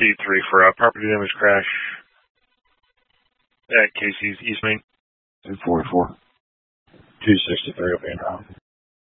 Speed 3 for a property damage crash at Casey's East Main. 244. 263 O'Payne Drive.